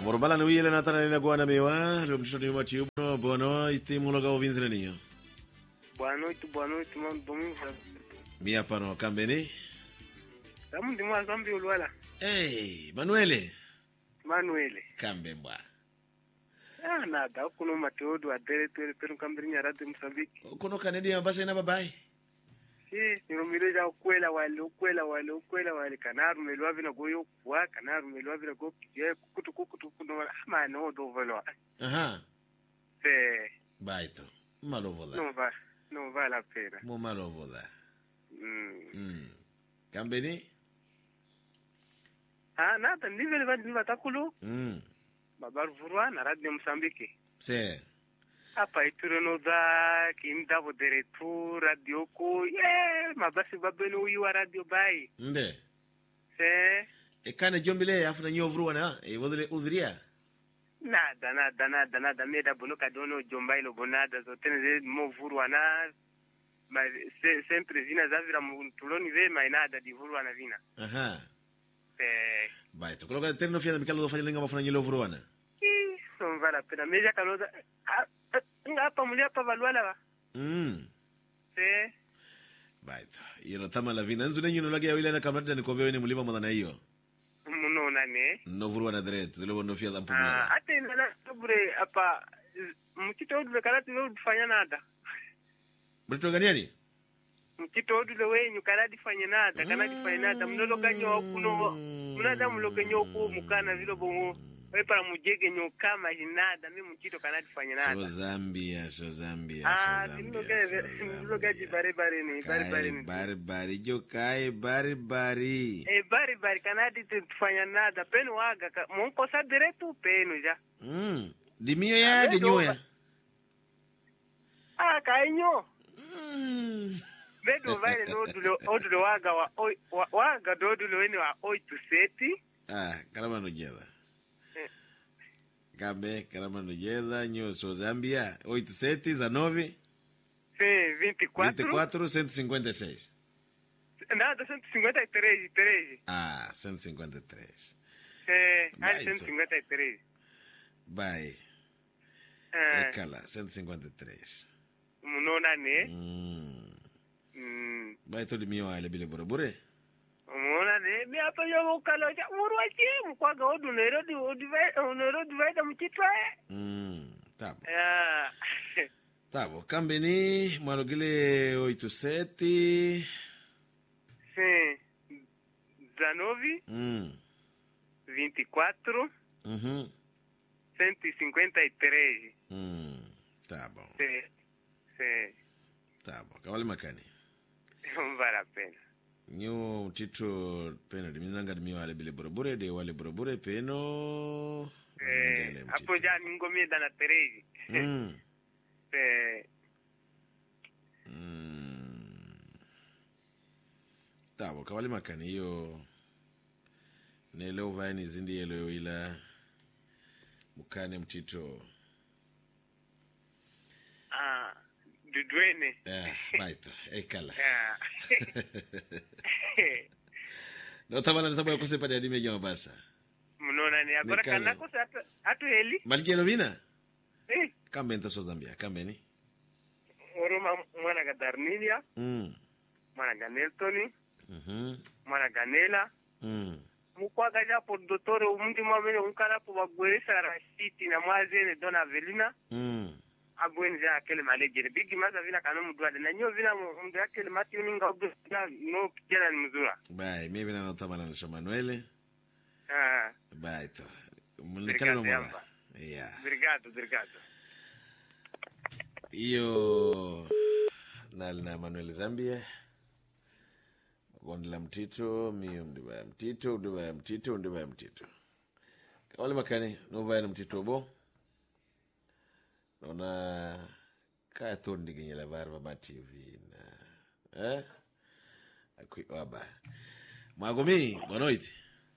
Morobala no yele natana na gwana mewa, lo mtoto yuma chiuno bono itimulo ga ovinzre niyo. Boa noite, mano, domingo. Mia pano kambeni. Estamos de uma zambi ulwala. Hey, Manuele. Kambe mbwa. Ah, nada, kuno mateodo adere pero kambirinya radio Mozambique. Kuno Canadian basi na babai. Si, niromireja ukwela wale kanaru melwavi na goyo kwa kanaru melwavi na go kije kutu kuno mana odo velo. Aha. Se Baito. Malovoda. Non va la pena. Mo malovoda. Kambeni? Ah, nada, nível vai takulu. Babar vurwa na radio Mozambique. Se. Apa ituro no da kimda vodere tu radio ko mabasi babeno uyu radio bai. Nde. Se. E kana jombile afuna nyovruwa na e vodele udria. Nada meda bonoka dono jombai lo bonada zo tenze mo vurwa na ma sempre vina zavira muloni ve mai nada di vurwa na vina. Aha. Baito, quello che te non fiada mica lo fai lenga mafuna nyelo vruwana. Non vale la pena. Meja kanoza ngapa mulya pa valwala ba. Se. Baito, ilo tama la vina nzu nenyu no lage ya wile na kamrada ni koveo ni mulima mwana hiyo. Muno nane. No vruwana direct, zile wono fiada mpumula. Ate na sobre apa mchito odu karati we ufanya nada. Mchito ganiani? Mchito odu we nyukaradi fanya nada, mnolo ganyo kuno munada mulogenyo ku mukana vilo bongo. Para mujege nyokama jinada mimi mchito kanadi fanya nada. So Zambia. Nilo gaji bari jokai bari. Bari kanadi tufanya nada penu waga monko sa direto penu ja. Dimio ya de nyoya. Kainyo. Bedo vai no odulo waga dodulo eni wa 87. Karama no jeda. Karama no jeda, so Zambia, 8719 24 156. Nada, 153. 153. 153. Vai. Ekala, 153. Munona ne? Vai todo mio ale bile bure. Munona ne, mi apa yo kalo ja murwachi mkwaga odunero divide mchitwa. Tabo. Tabo, kambeni mwalogile 87. Sim. 19. 24. 153. Tá bom. Sim. Tá bom. Kawali makani. Não vale a pena. Nyo tito peno de minanga de mio ale bile bure de wale bure peno. Hapo ja ningomie dana 13. Tabo, kawali makani hiyo nelo vaini zindi yelo ila mukane mtito. Dudwene. Baito, ekala. No tabala na sababu ya kusepa de adime jama basa. Munona ni agora kanako sa atu heli. Malgelo vina? Kambe nta so Zambia, kambe ni? Oroma mwana ga Darnilia. Mwana ga Neltoni. Mwana ga Nela. Mukwaga ja por dottore umundi mwamene unkala po bagwesa Rashiti na mwazene Dona Avelina. Abwenza akele malejere bigi maza vina kanomu duade na nyo vina mdu akele mati uninga ubda no kijana ni mzura. Bye, mimi na notamana na Manuele. Bye to. Mulikala no mwa. Yeah. Obrigado. Iyo na Manuel Zambia. Gondi la mtito, miyo mdibaya mtito. Kawale makani, novaya na mtito bo. Nona kaya tondi genye la varva ma TV na akui waba. Magomi, bonoiti.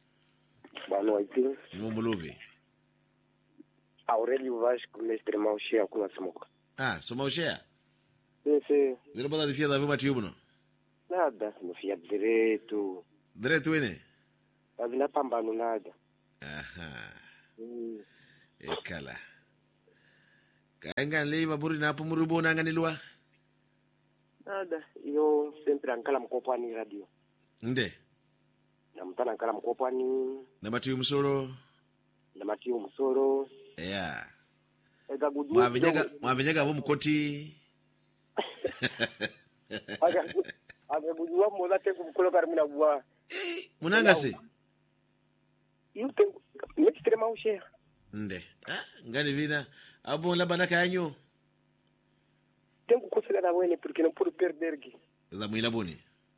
Ngumuluvi. Aurelio Vasco, mestre Maushea kuna samoka. So Maushea? Sim. Vira bada difia da vuma tiubuno. Nada, no fia direito. Direito ine? Avina pambano nada. Aha. Ekala. Kaenga lei maburi na pumurubo na nganilwa. Nada, yo sempre ankala mkopani radio. Nde. Na mtana ankala mkopani. Na Matiu Musoro. Na Matiu Musoro. Yeah. Ega gudu. Mwavenyaga wa mkoti. Aga gudu wa moza tengu mkolo karimina bua. Munangase. Yute mextre maushe. Nde. Ngani vina. Abo labana kanyo. Tengo kusela na wene porque não pude perder-gi. La muila boni.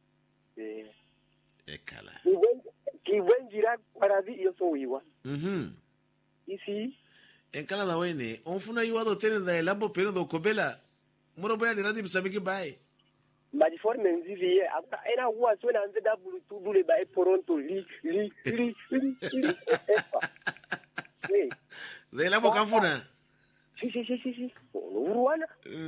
Ekala. Que vem girar para vir eu sou iwa. Isi. Enkala la wene. Onfuna iwa do tene da elambo pero do kobela. Moro boya ni radi msamiki bai. Mas de forma nzivi era rua só na anda tudo le bai pronto li. De elambo kanfuna. Sí. Uruana.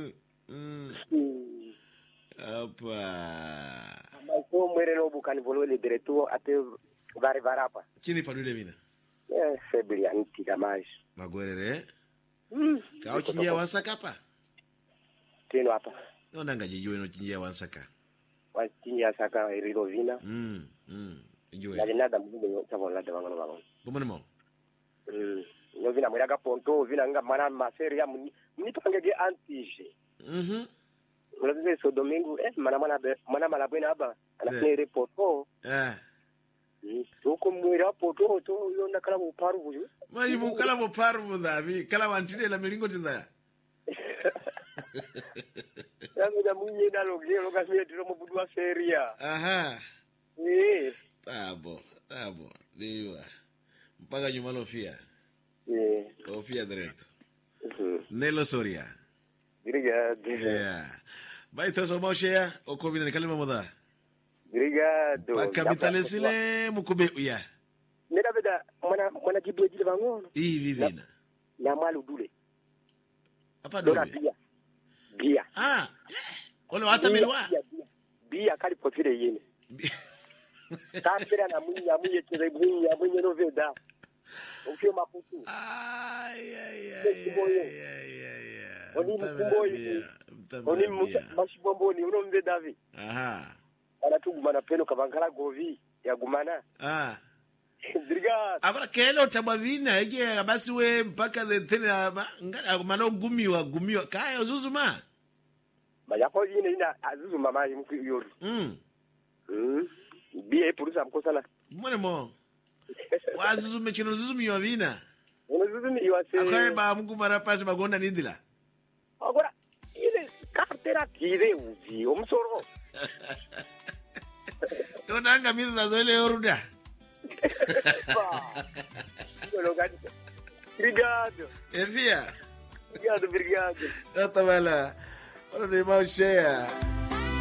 Apa. Mas como era no bucani volou direto até Varapa. Kini padule mina. Febre antiga mais. Magwerere. Ka ochinjia wansaka pa. Teno hapa. No ndanga jijuwe no chinjia wansaka. Wanchinjia saka iridovina. Jijuwe. Na nada mbugo tabon la de bangono. Bomone mo. No vina mwiraga ponto vina nga mana maseri ya munipangege antige. Mulazize so domingo mana malabwena aba anafere poto. Toko mwira poto to yo nakala mu paru buju. Mai mu kala mu paru budavi kala wantine la milingo tinda. Ya munye dalo gelo kasme tiro mu budwa feria. Aha. Tabo. Diwa. Mpaga nyuma lofia. Lofia direto. Nelo Soria. Obrigado. Vai trazer uma cheia ou combina de calma moda. Obrigado. Pa capitalisile mukube uya. Nenda beda mwana kibwe jile bangono. Vivina. Na malu dule. Apa dole? Bia. Ole wata milwa. Bia kali potire yene. Tampera na munye tere munye no veda. Ufio maputu. Oni mkumboyi. Oni mashibomboni unomve Davi. Ana tugumana peno kabankala govi ya gumana. Obrigado. Agora kelo tabavina ege basi we mpaka the tena ngara gumana gumiwa kaya uzuzuma. Bayako yine ina azuzuma mai mkuyoro. Bia purusa mkosala. Mwana mo. Wazuzume kino zuzumi yovina. Zuzumi iwase. Akaye ba mungu marapasi bagonda nindila. Agora ile carteira kire uzi omsoro. Donanga miza za zole oruda. Obrigado. Evia. Obrigado. Tá bala. Olha o irmão cheia.